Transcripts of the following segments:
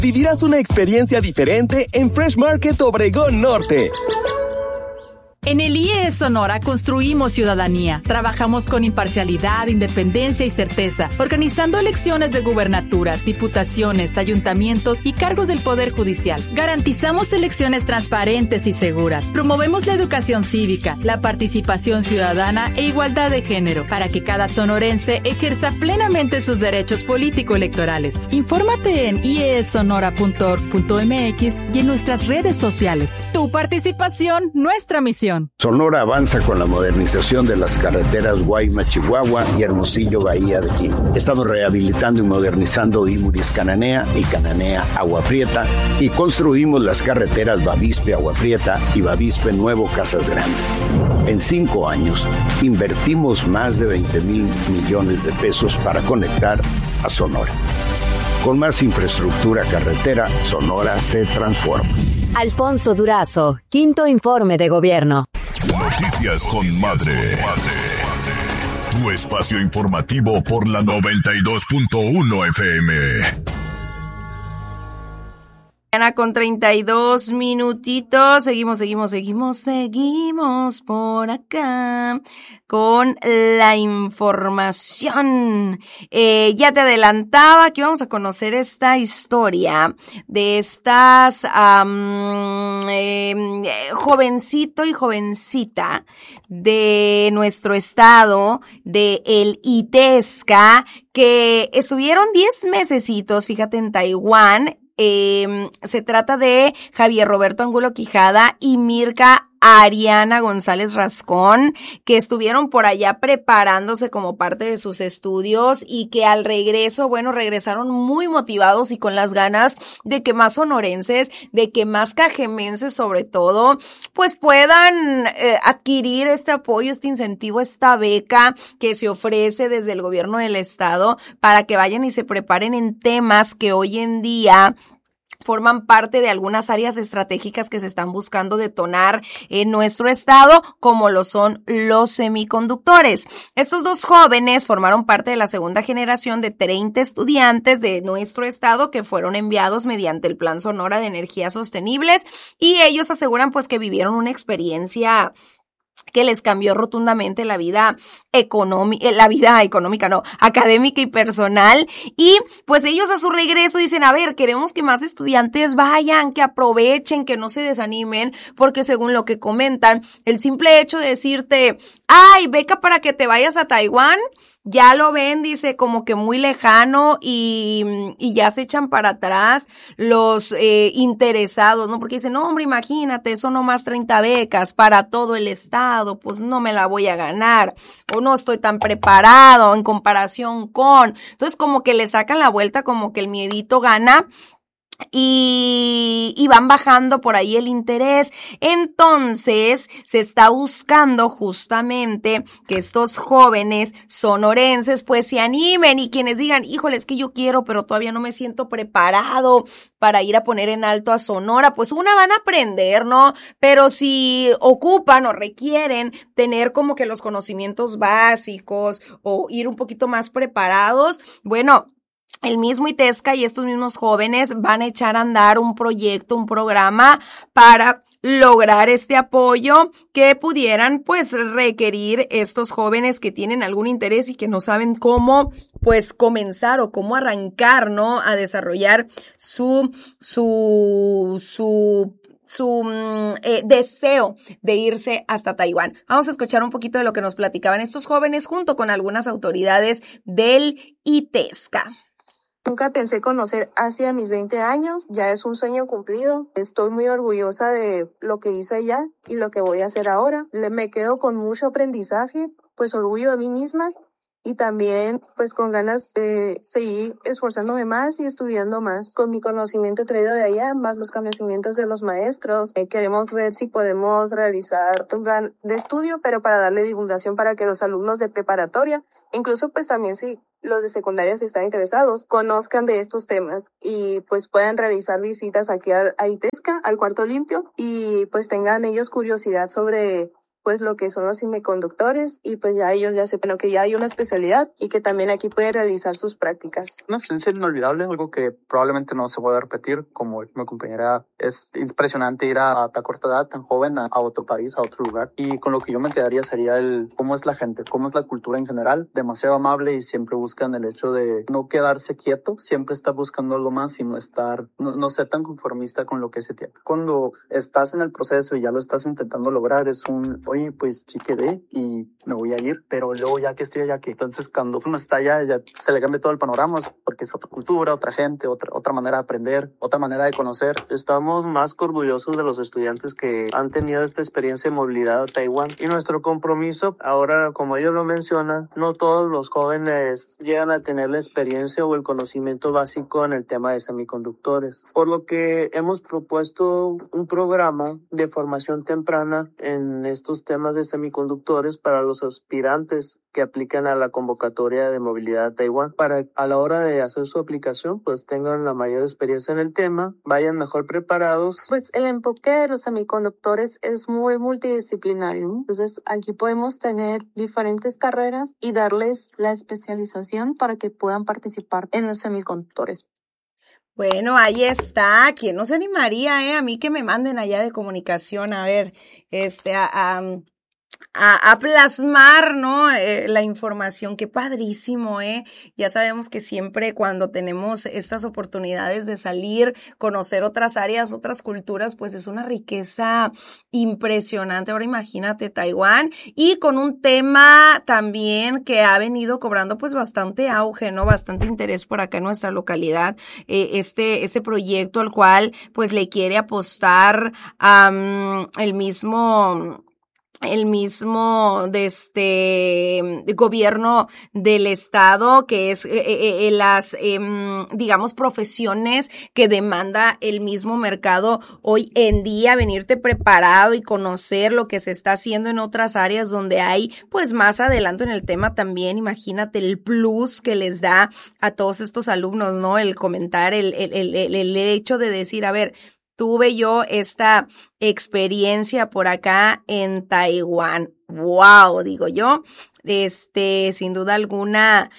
vivirás una experiencia diferente en Fresh Market Obregón Norte. En el IES Sonora construimos ciudadanía. Trabajamos con imparcialidad, independencia y certeza, organizando elecciones de gubernaturas, diputaciones, ayuntamientos y cargos del Poder Judicial. Garantizamos elecciones transparentes y seguras. Promovemos la educación cívica, la participación ciudadana e igualdad de género para que cada sonorense ejerza plenamente sus derechos político-electorales. Infórmate en iessonora.org.mx y en nuestras redes sociales. Tu participación, nuestra misión. Sonora avanza con la modernización de las carreteras Guaymas-Chihuahua y Hermosillo-Bahía de Quín. Estamos rehabilitando y modernizando Imuris-Cananea y Cananea-Agua Prieta y construimos las carreteras Bavispe-Agua Prieta y Bavispe-Nuevo Casas Grandes. En 5 años, invertimos más de 20,000 millones de pesos para conectar a Sonora. Con más infraestructura carretera, Sonora se transforma. Alfonso Durazo, quinto informe de gobierno. Noticias con Madre. Tu espacio informativo por la 92.1 FM. Con 32 minutitos, seguimos por acá con la información. Ya te adelantaba que vamos a conocer esta historia de estas jovencito y jovencita de nuestro estado, de el ITESCA, que estuvieron 10 mesecitos, fíjate, en Taiwán. Se trata de Javier Roberto Angulo Quijada y Mirka Ariana González Rascón, que estuvieron por allá preparándose como parte de sus estudios y que al regreso, regresaron muy motivados y con las ganas de que más sonorenses, de que más cajemenses sobre todo, pues puedan adquirir este apoyo, este incentivo, esta beca que se ofrece desde el gobierno del estado para que vayan y se preparen en temas que hoy en día forman parte de algunas áreas estratégicas que se están buscando detonar en nuestro estado, como lo son los semiconductores. Estos dos jóvenes formaron parte de la segunda generación de 30 estudiantes de nuestro estado que fueron enviados mediante el Plan Sonora de Energías Sostenibles y ellos aseguran pues que vivieron una experiencia que les cambió rotundamente la vida académica y personal. Y pues ellos a su regreso dicen, a ver, queremos que más estudiantes vayan, que aprovechen, que no se desanimen, porque según lo que comentan, el simple hecho de decirte, ay, beca para que te vayas a Taiwán, ya lo ven, dice, como que muy lejano y ya se echan para atrás los interesados, ¿no? Porque dicen, no, hombre, imagínate, son nomás 30 becas para todo el estado, pues no me la voy a ganar, o no estoy tan preparado en comparación con. Entonces, como que le sacan la vuelta, como que el miedito gana. Y van bajando por ahí el interés. Entonces se está buscando justamente que estos jóvenes sonorenses pues se animen y quienes digan, híjole, es que yo quiero, pero todavía no me siento preparado para ir a poner en alto a Sonora, pues van a aprender, ¿no? Pero si ocupan o requieren tener como que los conocimientos básicos o ir un poquito más preparados, el mismo ITESCA y estos mismos jóvenes van a echar a andar un proyecto, un programa para lograr este apoyo que pudieran pues requerir estos jóvenes que tienen algún interés y que no saben cómo pues comenzar o cómo arrancar, ¿no? A desarrollar su deseo de irse hasta Taiwán. Vamos a escuchar un poquito de lo que nos platicaban estos jóvenes junto con algunas autoridades del ITESCA. Nunca pensé conocer Asia a mis 20 años, ya es un sueño cumplido. Estoy muy orgullosa de lo que hice allá y lo que voy a hacer ahora. Me quedo con mucho aprendizaje, pues orgullo de mí misma y también pues con ganas de seguir esforzándome más y estudiando más. Con mi conocimiento traído de allá, más los conocimientos de los maestros, queremos ver si podemos realizar un plan de estudio, pero para darle divulgación para que los alumnos de preparatoria, incluso pues también si los de secundaria si están interesados, conozcan de estos temas y pues puedan realizar visitas aquí a ITESCA, al Cuarto Limpio y pues tengan ellos curiosidad sobre pues lo que son los semiconductores y pues ya ellos ya sepan que ya hay una especialidad y que también aquí puede realizar sus prácticas. Una experiencia inolvidable, algo que probablemente no se pueda repetir, como mi compañera, es impresionante ir a tan corta edad, tan joven, a otro país, a otro lugar. Y con lo que yo me quedaría sería cómo es la gente, cómo es la cultura en general, demasiado amable y siempre buscan el hecho de no quedarse quieto, siempre está buscando algo más y no ser tan conformista con lo que se tiene. Cuando estás en el proceso y ya lo estás intentando lograr, es oye, pues sí quedé y me voy a ir, pero luego ya que estoy allá, que entonces cuando uno está allá ya se le cambia todo el panorama, porque es otra cultura, otra gente, otra manera de aprender, otra manera de conocer. Estamos más que orgullosos de los estudiantes que han tenido esta experiencia de movilidad a Taiwán y nuestro compromiso, ahora como ellos lo mencionan, no todos los jóvenes llegan a tener la experiencia o el conocimiento básico en el tema de semiconductores, por lo que hemos propuesto un programa de formación temprana en estos temas de semiconductores para los aspirantes que aplican a la convocatoria de movilidad a Taiwán, para a la hora de hacer su aplicación pues tengan la mayor experiencia en el tema, vayan mejor preparados. Pues el enfoque de los semiconductores es muy multidisciplinario, ¿no? Entonces aquí podemos tener diferentes carreras y darles la especialización para que puedan participar en los semiconductores. Bueno, ahí está. ¿Quién no se animaría, a mí que me manden allá de comunicación, a ver, a plasmar, ¿no? La información. Qué padrísimo, Ya sabemos que siempre cuando tenemos estas oportunidades de salir, conocer otras áreas, otras culturas, pues es una riqueza impresionante. Ahora imagínate Taiwán y con un tema también que ha venido cobrando pues bastante auge, ¿no? Bastante interés por acá en nuestra localidad. Este proyecto al cual pues le quiere apostar el mismo gobierno del estado, que es las digamos profesiones que demanda el mismo mercado hoy en día, venirte preparado y conocer lo que se está haciendo en otras áreas donde hay pues más adelanto en el tema también. Imagínate el plus que les da a todos estos alumnos, ¿no? El comentar, el hecho de decir, a ver, tuve yo esta experiencia por acá en Taiwán. Wow, digo yo, sin duda alguna,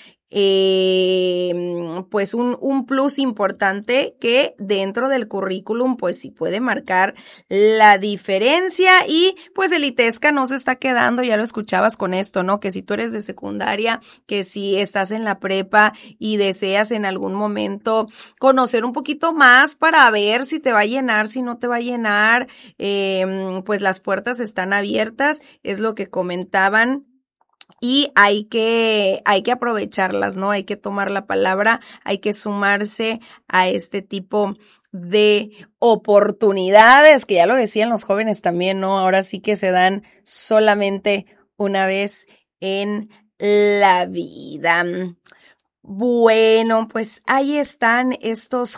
pues un plus importante que dentro del currículum pues sí puede marcar la diferencia. Y pues el ITESCA no se está quedando, ya lo escuchabas con esto, ¿no? Que si tú eres de secundaria, que si estás en la prepa y deseas en algún momento conocer un poquito más para ver si te va a llenar, si no te va a llenar, pues las puertas están abiertas, es lo que comentaban. Y hay que aprovecharlas, ¿no? Hay que tomar la palabra, hay que sumarse a este tipo de oportunidades, que ya lo decían los jóvenes también, ¿no? Ahora sí que se dan solamente una vez en la vida. Bueno, pues ahí están estos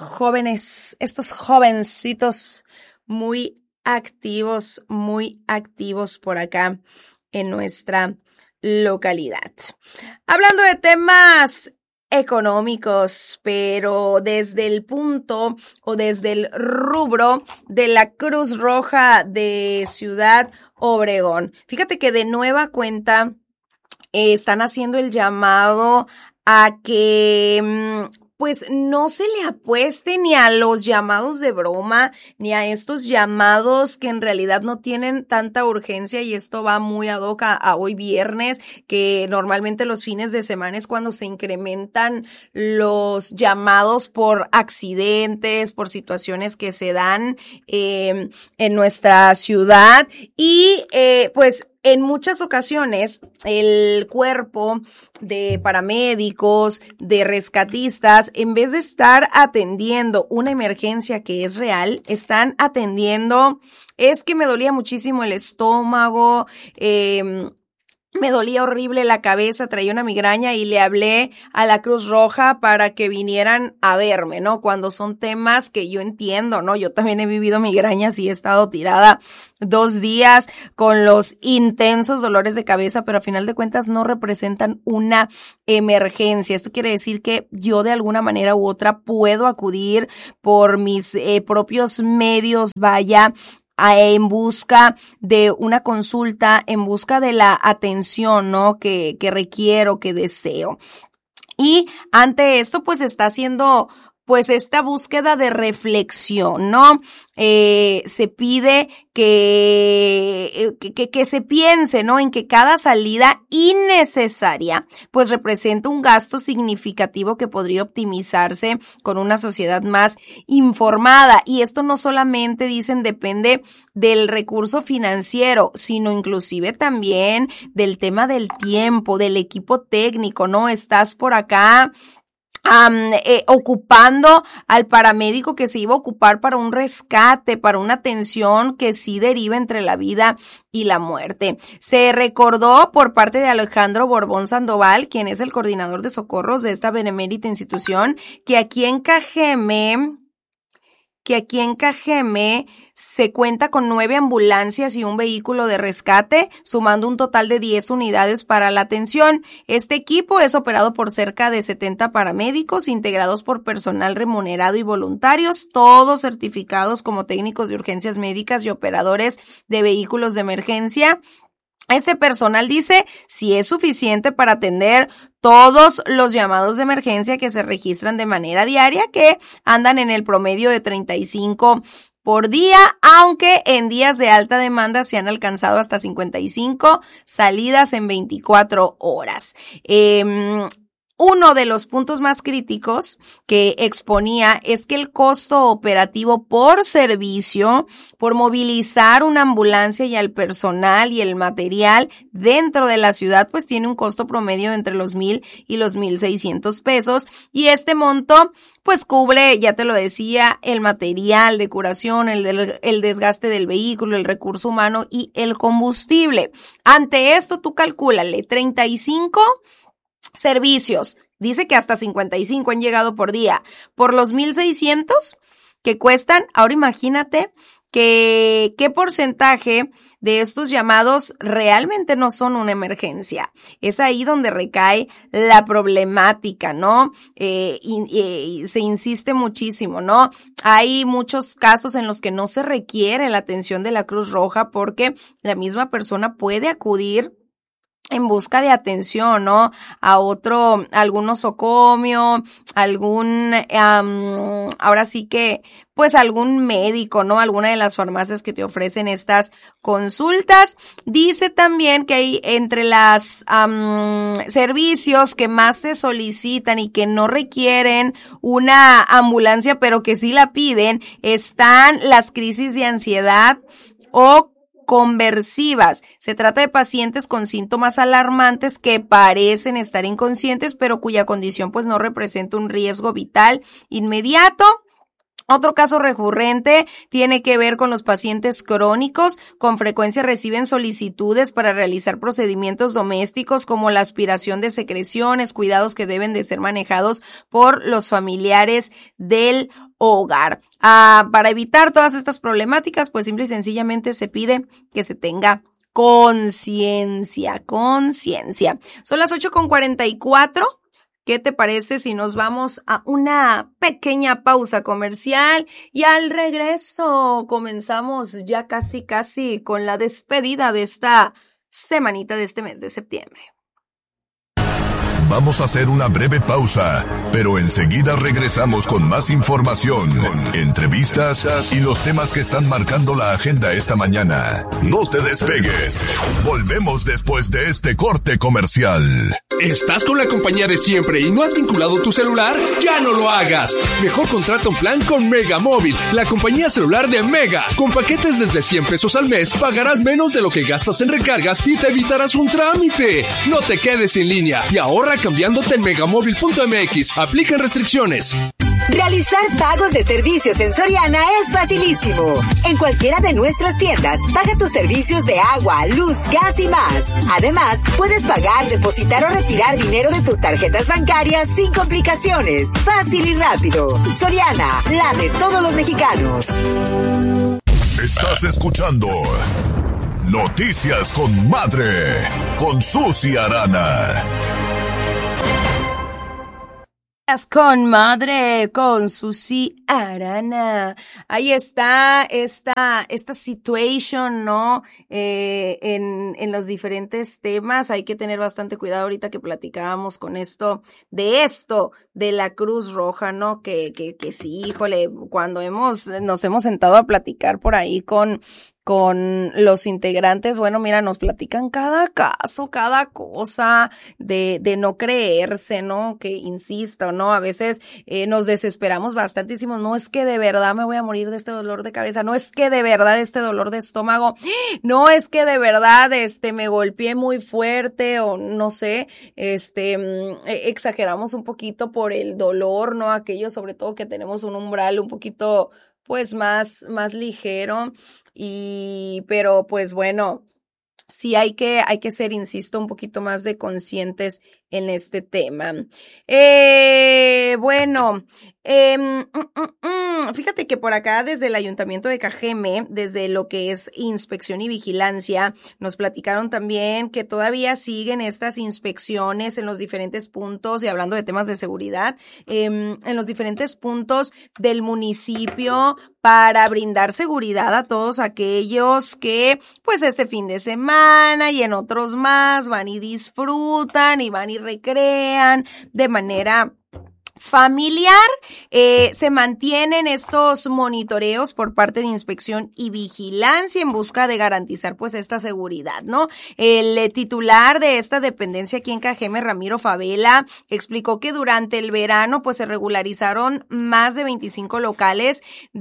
jovencitos muy activos por acá en nuestra localidad. Hablando de temas económicos, pero desde el punto o desde el rubro de la Cruz Roja de Ciudad Obregón. Fíjate que de nueva cuenta están haciendo el llamado a que pues no se le apueste ni a los llamados de broma, ni a estos llamados que en realidad no tienen tanta urgencia, y esto va muy ad hoc a hoy viernes, que normalmente los fines de semana es cuando se incrementan los llamados por accidentes, por situaciones que se dan en nuestra ciudad, y pues en muchas ocasiones el cuerpo de paramédicos, de rescatistas, en vez de estar atendiendo una emergencia que es real, están atendiendo, es que me dolía muchísimo el estómago, me dolía horrible la cabeza, traía una migraña y le hablé a la Cruz Roja para que vinieran a verme, ¿no? Cuando son temas que yo entiendo, ¿no? Yo también he vivido migrañas y he estado tirada 2 días con los intensos dolores de cabeza, pero a final de cuentas no representan una emergencia. Esto quiere decir que yo de alguna manera u otra puedo acudir por mis propios medios, vaya, en busca de una consulta, en busca de la atención, ¿no? Que requiero, que deseo. Y ante esto, pues está haciendo pues esta búsqueda de reflexión, ¿no? Se pide que se piense, ¿no? En que cada salida innecesaria, pues representa un gasto significativo que podría optimizarse con una sociedad más informada. Y esto no solamente, dicen, depende del recurso financiero, sino inclusive también del tema del tiempo, del equipo técnico, ¿no? Estás por acá ocupando al paramédico que se iba a ocupar para un rescate, para una atención que sí deriva entre la vida y la muerte. Se recordó por parte de Alejandro Borbón Sandoval, quien es el coordinador de socorros de esta benemérita institución, que aquí en Cajeme se cuenta con 9 ambulancias y un vehículo de rescate, sumando un total de 10 unidades para la atención. Este equipo es operado por cerca de 70 paramédicos, integrados por personal remunerado y voluntarios, todos certificados como técnicos de urgencias médicas y operadores de vehículos de emergencia. Este personal, dice, si es suficiente para atender todos los llamados de emergencia que se registran de manera diaria, que andan en el promedio de 35 por día, aunque en días de alta demanda se han alcanzado hasta 55 salidas en 24 horas. Uno de los puntos más críticos que exponía es que el costo operativo por servicio, por movilizar una ambulancia y al personal y el material dentro de la ciudad, pues tiene un costo promedio entre los 1,000 y los 1,600 pesos. Y este monto, pues cubre, ya te lo decía, el material de curación, el desgaste del vehículo, el recurso humano y el combustible. Ante esto, tú calcúlale 35 servicios, dice que hasta 55 han llegado por día, por los 1,600 que cuestan. Ahora imagínate qué porcentaje de estos llamados realmente no son una emergencia. Es ahí donde recae la problemática, ¿no? Y se insiste muchísimo, ¿no? Hay muchos casos en los que no se requiere la atención de la Cruz Roja porque la misma persona puede acudir en busca de atención, ¿no? Algún nosocomio, ahora sí que, pues algún médico, ¿no? Alguna de las farmacias que te ofrecen estas consultas. Dice también que hay entre las servicios que más se solicitan y que no requieren una ambulancia, pero que sí la piden, están las crisis de ansiedad o conversivas. Se trata de pacientes con síntomas alarmantes que parecen estar inconscientes, pero cuya condición pues no representa un riesgo vital inmediato. Otro caso recurrente tiene que ver con los pacientes crónicos. Con frecuencia reciben solicitudes para realizar procedimientos domésticos como la aspiración de secreciones, cuidados que deben de ser manejados por los familiares del hogar. Para evitar todas estas problemáticas, pues simple y sencillamente se pide que se tenga conciencia. Son las 8:44. ¿Qué te parece si nos vamos a una pequeña pausa comercial y al regreso comenzamos ya casi con la despedida de esta semanita de este mes de septiembre? Vamos a hacer una breve pausa, pero enseguida regresamos con más información, entrevistas y los temas que están marcando la agenda esta mañana. No te despegues. Volvemos después de este corte comercial. ¿Estás con la compañía de siempre y no has vinculado tu celular? ¡Ya no lo hagas! Mejor contrata un plan con Mega Móvil, la compañía celular de Mega. Con paquetes desde 100 pesos al mes, pagarás menos de lo que gastas en recargas y te evitarás un trámite. No te quedes en línea y ahorra cambiándote en megamóvil.mx. Aplican restricciones. Realizar pagos de servicios en Soriana es facilísimo. En cualquiera de nuestras tiendas, paga tus servicios de agua, luz, gas y más. Además, puedes pagar, depositar o retirar dinero de tus tarjetas bancarias sin complicaciones. Fácil y rápido. Soriana, la de todos los mexicanos. Estás escuchando Noticias con Madre, con Susi Arana. Con madre, con Susi Arana. Ahí está esta situation, ¿no? En los diferentes temas. Hay que tener bastante cuidado ahorita que platicábamos con esto de la Cruz Roja, ¿no? Que sí, híjole, cuando nos hemos sentado a platicar por ahí con los integrantes, bueno, mira, nos platican cada caso, cada cosa de no creerse, ¿no? Que insisto, ¿no? A veces nos desesperamos bastante y decimos, no, es que de verdad me voy a morir de este dolor de cabeza, no es que de verdad este dolor de estómago, no es que de verdad me golpeé muy fuerte o no sé, exageramos un poquito por el dolor, ¿no? Aquellos sobre todo que tenemos un umbral un poquito pues más ligero pero pues bueno, sí hay que ser, insisto, un poquito más de conscientes en este tema. Bueno, fíjate que por acá desde el Ayuntamiento de Cajeme, desde lo que es inspección y vigilancia, nos platicaron también que todavía siguen estas inspecciones en los diferentes puntos, y hablando de temas de seguridad, en los diferentes puntos del municipio para brindar seguridad a todos aquellos que pues este fin de semana y en otros más van y disfrutan y van y recrean de manera familiar. Se mantienen estos monitoreos por parte de inspección y vigilancia en busca de garantizar pues esta seguridad, ¿no? El titular de esta dependencia aquí en Cajeme, Ramiro Favela, explicó que durante el verano pues se regularizaron más de 25 locales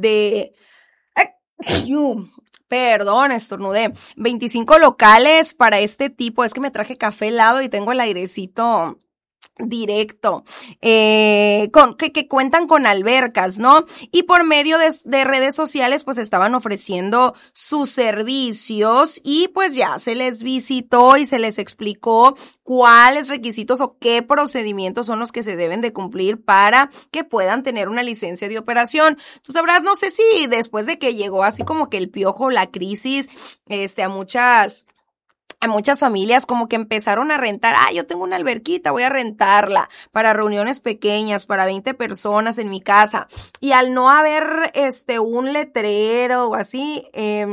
Perdón, estornudé. 25 locales para este tipo. Es que me traje café helado y tengo el airecito directo, que cuentan con albercas, ¿no? Y por medio de redes sociales, pues estaban ofreciendo sus servicios y pues ya se les visitó y se les explicó cuáles requisitos o qué procedimientos son los que se deben de cumplir para que puedan tener una licencia de operación. Tú sabrás, no sé si después de que llegó así como que el piojo, la crisis, a muchas familias como que empezaron a rentar, yo tengo una alberquita, voy a rentarla para reuniones pequeñas, para 20 personas en mi casa. Y al no haber un letrero o así,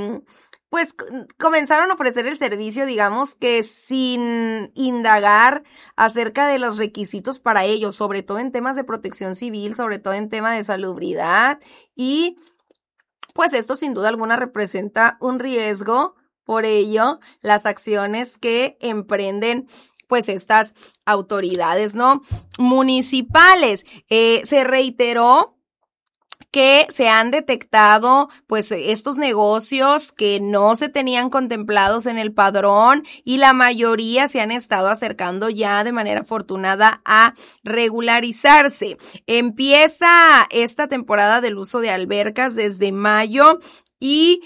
pues comenzaron a ofrecer el servicio, digamos que sin indagar acerca de los requisitos para ellos, sobre todo en temas de protección civil, sobre todo en tema de salubridad, y pues esto sin duda alguna representa un riesgo. Por ello, las acciones que emprenden pues estas autoridades, ¿no? Municipales. Se reiteró que se han detectado pues estos negocios que no se tenían contemplados en el padrón y la mayoría se han estado acercando ya de manera afortunada a regularizarse. Empieza esta temporada del uso de albercas desde mayo y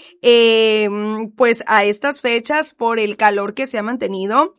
pues a estas fechas por el calor que se ha mantenido,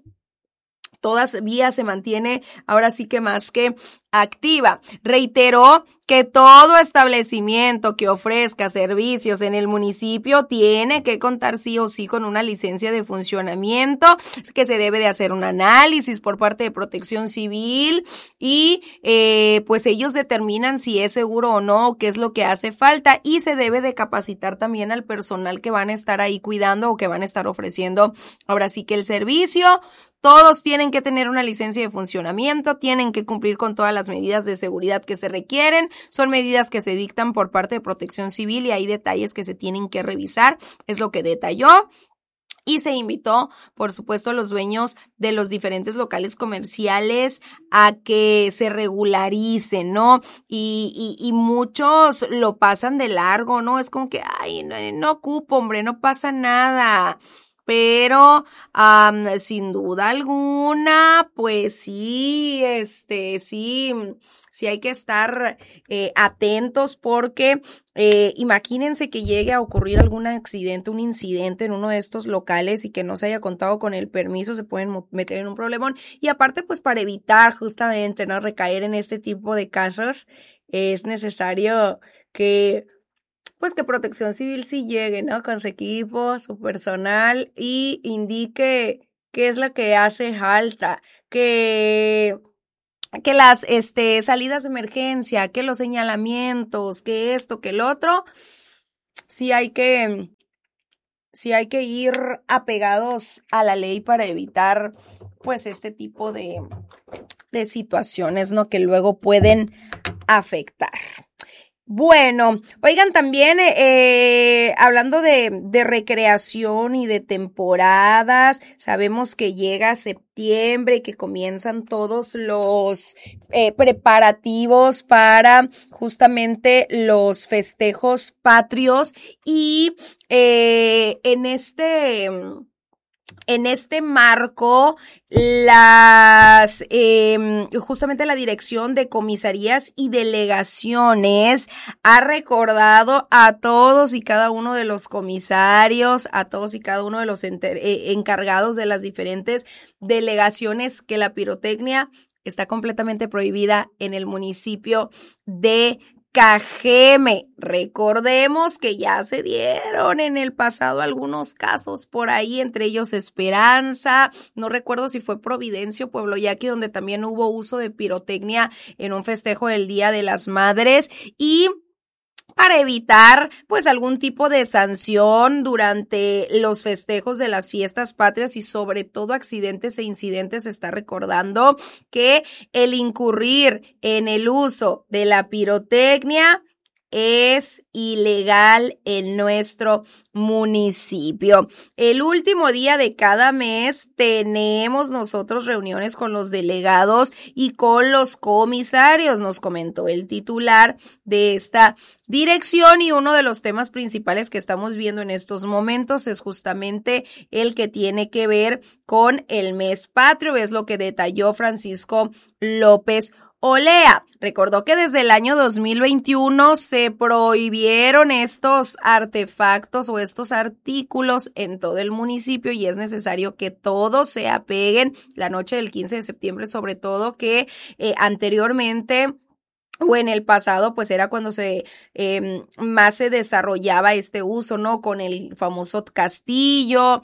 todavía se mantiene ahora sí que más que activa. Reiteró que todo establecimiento que ofrezca servicios en el municipio tiene que contar sí o sí con una licencia de funcionamiento, que se debe de hacer un análisis por parte de Protección Civil y pues ellos determinan si es seguro o no, qué es lo que hace falta, y se debe de capacitar también al personal que van a estar ahí cuidando o que van a estar ofreciendo ahora sí que el servicio. Todos tienen que tener una licencia de funcionamiento, tienen que cumplir con todas las medidas de seguridad que se requieren. Son medidas que se dictan por parte de Protección Civil y hay detalles que se tienen que revisar, es lo que detalló. Y se invitó, por supuesto, a los dueños de los diferentes locales comerciales a que se regularicen, ¿no? Y muchos lo pasan de largo, ¿no? Es como que, no ocupo, hombre, no pasa nada. Pero sin duda alguna, pues sí, sí hay que estar atentos porque imagínense que llegue a ocurrir algún accidente, un incidente en uno de estos locales y que no se haya contado con el permiso, se pueden meter en un problemón. Y aparte, pues para evitar justamente no recaer en este tipo de casos, es necesario que Protección Civil sí llegue, ¿no? Con su equipo, su personal y indique qué es lo que hace falta, que que las salidas de emergencia, que los señalamientos, que esto, que el otro, sí hay que ir apegados a la ley para evitar pues este tipo de situaciones, ¿no? Que luego pueden afectar. Bueno, oigan, también hablando de recreación y de temporadas, sabemos que llega septiembre y que comienzan todos los preparativos para justamente los festejos patrios y en este marco, justamente la Dirección de Comisarías y Delegaciones ha recordado a todos y cada uno de los comisarios, a todos y cada uno de los encargados de las diferentes delegaciones que la pirotecnia está completamente prohibida en el municipio de Cajeme. Recordemos que ya se dieron en el pasado algunos casos por ahí, entre ellos Esperanza, no recuerdo si fue Providencia o Pueblo Yaqui, donde también hubo uso de pirotecnia en un festejo del Día de las Madres, y para evitar pues algún tipo de sanción durante los festejos de las fiestas patrias y sobre todo accidentes e incidentes, se está recordando que el incurrir en el uso de la pirotecnia es ilegal en nuestro municipio. El último día de cada mes tenemos nosotros reuniones con los delegados y con los comisarios, nos comentó el titular de esta dirección, y uno de los temas principales que estamos viendo en estos momentos es justamente el que tiene que ver con el mes patrio, es lo que detalló Francisco López Olea. Recordó que desde el año 2021 se prohibieron estos artefactos o estos artículos en todo el municipio y es necesario que todos se apeguen la noche del 15 de septiembre, sobre todo que anteriormente o en el pasado, pues era cuando más se desarrollaba este uso, ¿no? Con el famoso castillo,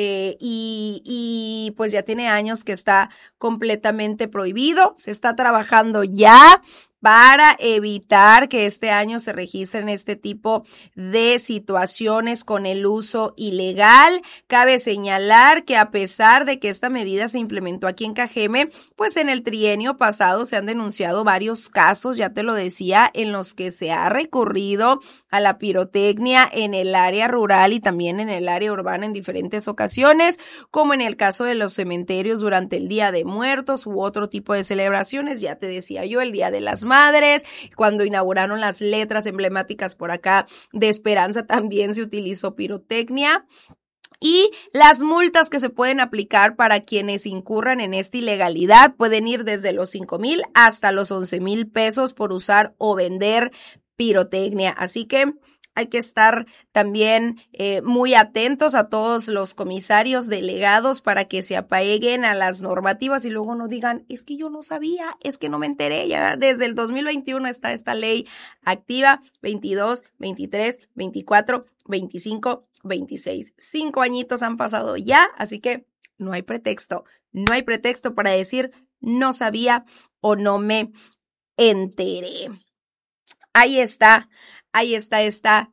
y pues ya tiene años que está completamente prohibido. Se está trabajando ya para evitar que este año se registren este tipo de situaciones con el uso ilegal. Cabe señalar que a pesar de que esta medida se implementó aquí en Cajeme, pues en el trienio pasado se han denunciado varios casos, ya te lo decía, en los que se ha recurrido a la pirotecnia en el área rural y también en el área urbana en diferentes ocasiones, como en el caso de los cementerios durante el Día de Muertos u otro tipo de celebraciones. Ya te decía yo, el Día de las Madres, cuando inauguraron las letras emblemáticas por acá de Esperanza, también se utilizó pirotecnia. Y las multas que se pueden aplicar para quienes incurran en esta ilegalidad pueden ir desde los 5,000 hasta los 11,000 pesos por usar o vender pirotecnia. Así que hay que estar también muy atentos a todos los comisarios delegados para que se apeguen a las normativas y luego no digan, es que yo no sabía, es que no me enteré. Ya desde el 2021 está esta ley activa, 22, 23, 24, 25, 26. 5 añitos han pasado ya, así que no hay pretexto para decir no sabía o no me enteré. Ahí está esta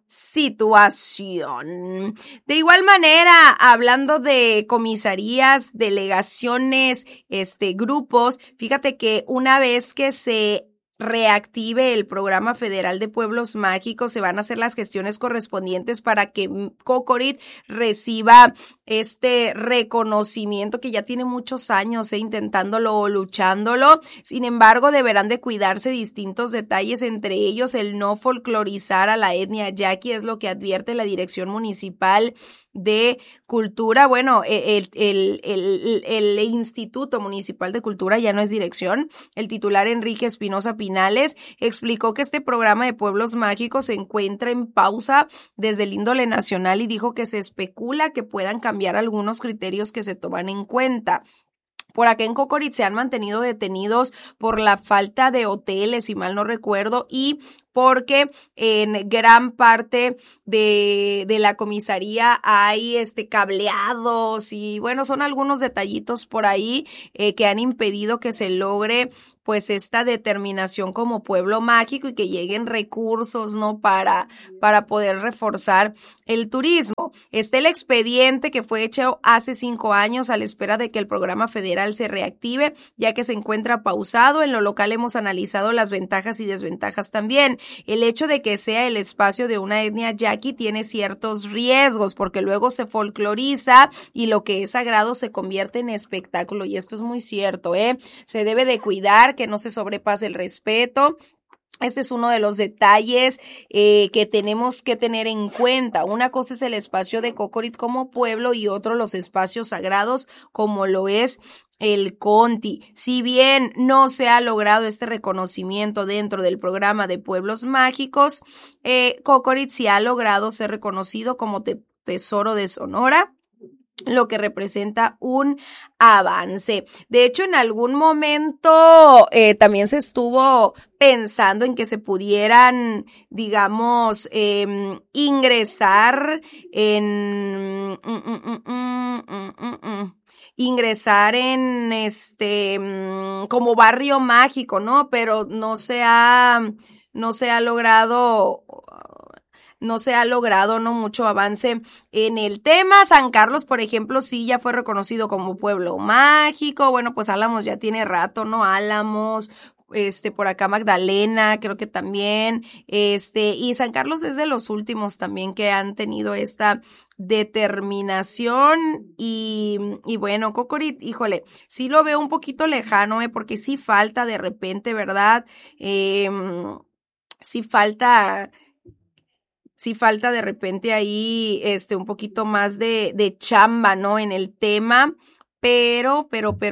situación. De igual manera, hablando de comisarías, delegaciones, grupos, fíjate que una vez que se reactive el Programa Federal de Pueblos Mágicos, se van a hacer las gestiones correspondientes para que Cocorit reciba este reconocimiento que ya tiene muchos años intentándolo o luchándolo. Sin embargo, deberán de cuidarse distintos detalles, entre ellos el no folclorizar a la etnia yaqui, es lo que advierte la Dirección Municipal de Cultura. Bueno, el Instituto Municipal de Cultura ya no es dirección. El titular Enrique Espinosa Pinales explicó que este programa de pueblos mágicos se encuentra en pausa desde el índole nacional y dijo que se especula que puedan cambiar algunos criterios que se toman en cuenta. Por acá en Cocorit se han mantenido detenidos por la falta de hoteles, si mal no recuerdo, y porque en gran parte de la comisaría hay cableados y bueno, son algunos detallitos por ahí que han impedido que se logre pues esta determinación como pueblo mágico y que lleguen recursos, ¿no? Para poder reforzar el turismo. Está el expediente que fue hecho hace 5 años a la espera de que el programa federal se reactive, ya que se encuentra pausado. En lo local hemos analizado las ventajas y desventajas también. El hecho de que sea el espacio de una etnia yaqui tiene ciertos riesgos, porque luego se folcloriza y lo que es sagrado se convierte en espectáculo, y esto es muy cierto, se debe de cuidar que no se sobrepase el respeto. Este es uno de los detalles que tenemos que tener en cuenta. Una cosa es el espacio de Cocorit como pueblo y otro los espacios sagrados como lo es el Conti. Si bien no se ha logrado este reconocimiento dentro del programa de pueblos mágicos, Cocorit sí ha logrado ser reconocido como Tesoro de Sonora, lo que representa un avance. De hecho, en algún momento también se estuvo pensando en que se pudieran, digamos, ingresar en como barrio mágico, ¿no? Pero no se ha logrado no mucho avance en el tema. San Carlos, por ejemplo, sí ya fue reconocido como pueblo mágico. Bueno, pues Álamos ya tiene rato, ¿no? Álamos, por acá Magdalena, creo que también, y San Carlos es de los últimos también que han tenido esta determinación y bueno, Cocorit, híjole, sí lo veo un poquito lejano, porque sí falta de repente, ¿verdad? Sí falta de repente ahí un poquito más de chamba, ¿no? En el tema, pero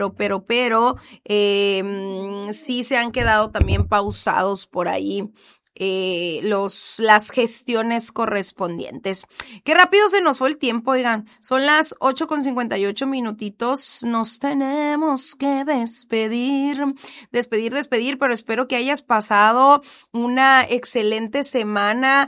sí se han quedado también pausados por ahí las gestiones correspondientes. Qué rápido se nos fue el tiempo, oigan, son las 8:58, nos tenemos que despedir, pero espero que hayas pasado una excelente semana,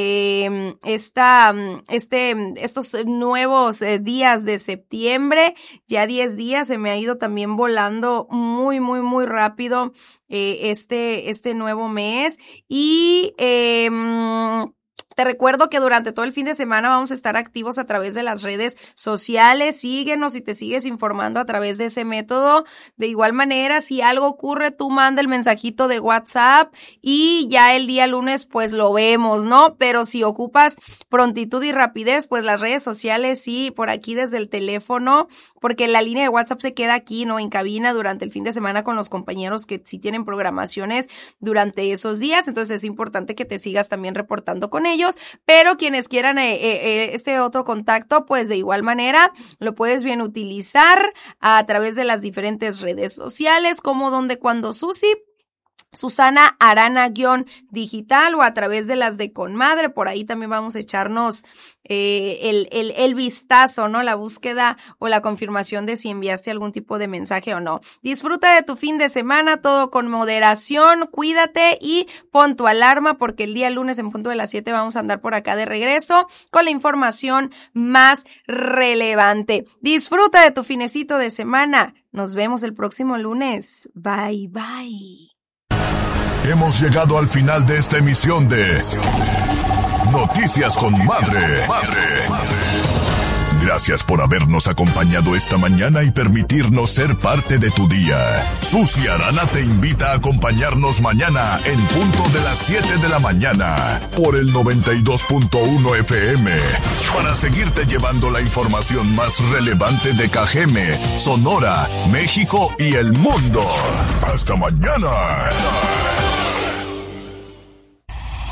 estos nuevos días de septiembre, ya 10 días, se me ha ido también volando muy, muy, muy rápido este nuevo mes. Y te recuerdo que durante todo el fin de semana vamos a estar activos a través de las redes sociales. Síguenos y te sigues informando a través de ese método. De igual manera, si algo ocurre, tú manda el mensajito de WhatsApp y ya el día lunes pues lo vemos, ¿no? Pero si ocupas prontitud y rapidez, pues las redes sociales sí, por aquí desde el teléfono, porque la línea de WhatsApp se queda aquí, ¿no? En cabina durante el fin de semana con los compañeros que sí tienen programaciones durante esos días. Entonces es importante que te sigas también reportando con ellos. Pero quienes quieran este otro contacto, pues de igual manera lo puedes bien utilizar a través de las diferentes redes sociales como Donde Cuando Susi, Susana Arana-digital o a través de las de Conmadre. Por ahí también vamos a echarnos el vistazo, ¿no? La búsqueda o la confirmación de si enviaste algún tipo de mensaje o no. Disfruta de tu fin de semana, todo con moderación, cuídate y pon tu alarma porque el día lunes en punto de las 7 vamos a andar por acá de regreso con la información más relevante. Disfruta de tu finecito de semana. Nos vemos el próximo lunes. Bye, bye. Hemos llegado al final de esta emisión de Noticias con Madre. Gracias por habernos acompañado esta mañana y permitirnos ser parte de tu día. Susi Arana te invita a acompañarnos mañana en punto de las 7 de la mañana por el 92.1 FM para seguirte llevando la información más relevante de Cajeme, Sonora, México y el mundo. ¡Hasta mañana!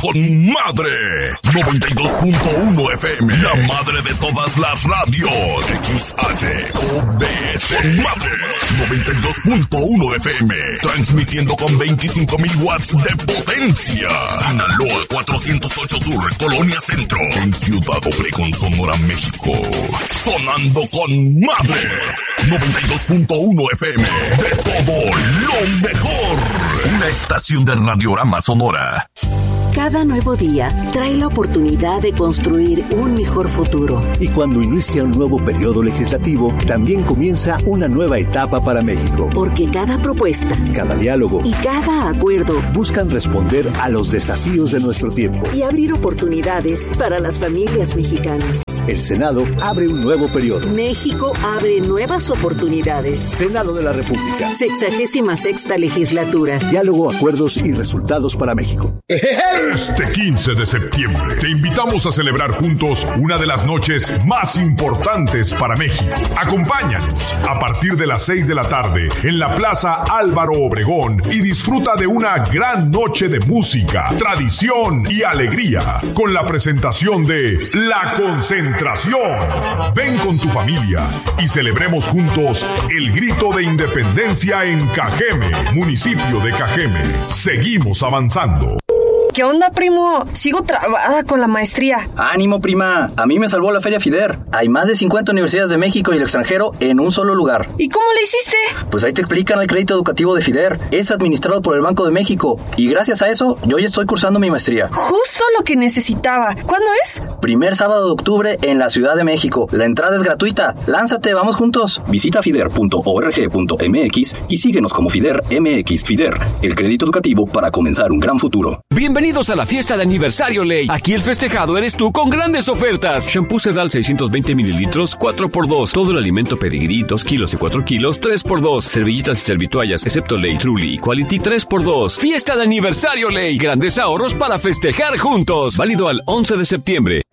con madre. 92.1 FM, la madre de todas las radios. XHOBS con madre. 92.1 FM, transmitiendo con 25,000 watts de potencia. Sinaloa 408 Sur, Colonia Centro, en Ciudad Obregón, Sonora, México. Sonando con madre. 92.1 FM, de todo lo mejor. Una estación del Radiorama Sonora. Cada nuevo día trae la oportunidad de construir un mejor futuro. Y cuando inicia un nuevo periodo legislativo, también comienza una nueva etapa para México. Porque cada propuesta, cada diálogo y cada acuerdo buscan responder a los desafíos de nuestro tiempo y abrir oportunidades para las familias mexicanas. El Senado abre un nuevo periodo. México abre nuevas oportunidades. Senado de la República. 66ª legislatura. Diálogo, acuerdos y resultados para México. Este 15 de septiembre te invitamos a celebrar juntos una de las noches más importantes para México. Acompáñanos a partir de las 6 de la tarde en la Plaza Álvaro Obregón y disfruta de una gran noche de música, tradición y alegría con la presentación de La Concentración. Ven con tu familia y celebremos juntos el grito de independencia en Cajeme, municipio de Cajeme. Seguimos avanzando. ¿Qué onda, primo? Sigo trabada con la maestría. ¡Ánimo, prima! A mí me salvó la Feria FIDER. Hay más de 50 universidades de México y el extranjero en un solo lugar. ¿Y cómo le hiciste? Pues ahí te explican el crédito educativo de FIDER. Es administrado por el Banco de México. Y gracias a eso, yo ya estoy cursando mi maestría. Justo lo que necesitaba. ¿Cuándo es? Primer sábado de octubre en la Ciudad de México. La entrada es gratuita. ¡Lánzate! ¡Vamos juntos! Visita fider.org.mx y síguenos como FIDER MX. FIDER, el crédito educativo para comenzar un gran futuro. Bienvenidos a la fiesta de aniversario Ley. Aquí el festejado eres tú con grandes ofertas. Shampoo Sedal 620 mililitros, 4x2. Todo el alimento Pedigrí, 2 kilos y 4 kilos, 3x2. Servilletas y servitoallas, excepto Ley, Truly y Quality, 3x2. Fiesta de aniversario Ley. Grandes ahorros para festejar juntos. Válido al 11 de septiembre.